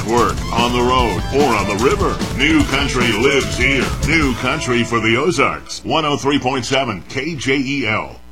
at work, on the road, or on the river. New Country lives here. New Country for the Ozarks. 103.7 KJEL.